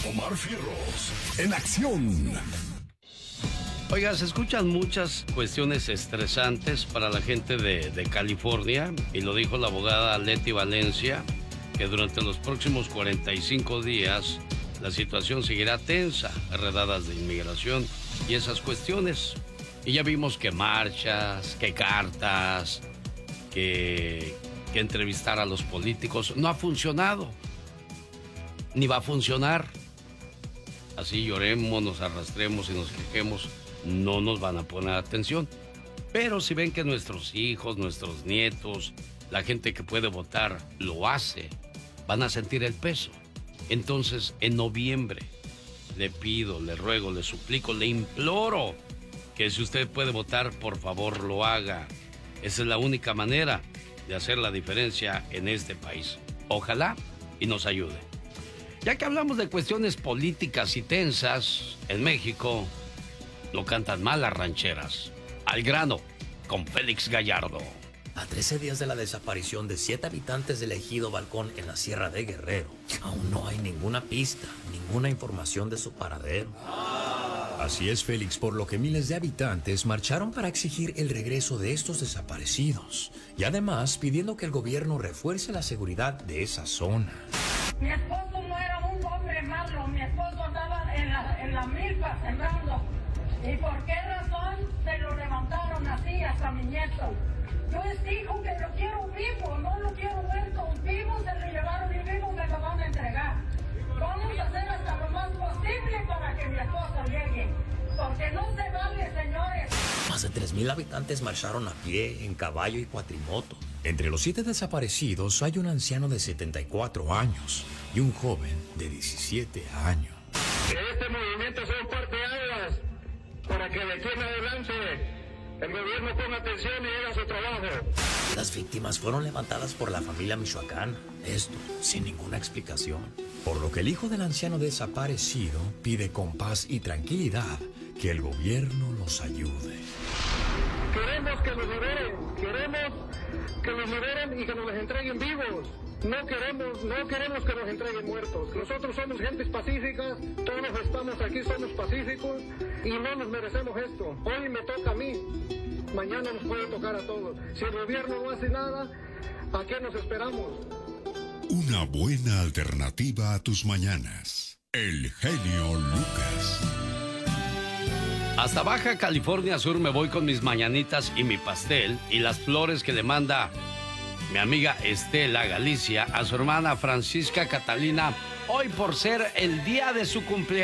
Omar Fierros, en acción. Oiga, se escuchan muchas cuestiones estresantes para la gente de California, y lo dijo la abogada Leti Valencia, que durante los próximos 45 días la situación seguirá tensa, redadas de inmigración y esas cuestiones. Y ya vimos que marchas, que cartas, que entrevistar a los políticos no ha funcionado, ni va a funcionar. Así lloremos, nos arrastremos y nos quejemos, no nos van a poner atención. Pero si ven que nuestros hijos, nuestros nietos, la gente que puede votar lo hace, van a sentir el peso. Entonces, en noviembre, le pido, le ruego, le suplico, le imploro que si usted puede votar, por favor lo haga. Esa es la única manera de hacer la diferencia en este país. Ojalá y nos ayude. Ya que hablamos de cuestiones políticas y tensas, en México no cantan mal las rancheras. Al grano, con Félix Gallardo. A 13 días de la desaparición de 7 habitantes del ejido Balcón en la Sierra de Guerrero, aún no hay ninguna pista, ninguna información de su paradero. Así es, Félix, por lo que miles de habitantes marcharon para exigir el regreso de estos desaparecidos y además pidiendo que el gobierno refuerce la seguridad de esa zona. Mi esposo no era un hombre malo, mi esposo andaba en la milpa sembrando. ¿Y por qué razón se lo levantaron así hasta mi nieto? Yo les digo que lo quiero vivo, no lo quiero muerto. Vivo se lo llevaron y vivo me lo van a entregar. Vamos a hacer hasta lo más posible para que mi esposo llegue. Porque no se vale, señores. Más de 3,000 habitantes marcharon a pie, en caballo y cuatrimoto. Entre los 7 desaparecidos hay un anciano de 74 años y un joven de 17 años. Que este movimiento sea un parteaguas para que de aquí en adelante el gobierno ponga atención y haga su trabajo. Las víctimas fueron levantadas por la familia michoacana. Esto sin ninguna explicación. Por lo que el hijo del anciano desaparecido pide con paz y tranquilidad que el gobierno los ayude. Queremos que los liberen, y que nos los entreguen vivos. No queremos que nos entreguen muertos. Nosotros somos gentes pacíficas, todos estamos aquí, somos pacíficos y no nos merecemos esto. Hoy me toca a mí, mañana nos puede tocar a todos. Si el gobierno no hace nada, ¿a qué nos esperamos? Una buena alternativa a tus mañanas. El genio Lucas. Hasta Baja California Sur me voy con mis mañanitas y mi pastel y las flores que le manda mi amiga Estela Galicia a su hermana Francisca Catalina, hoy por ser el día de su cumpleaños.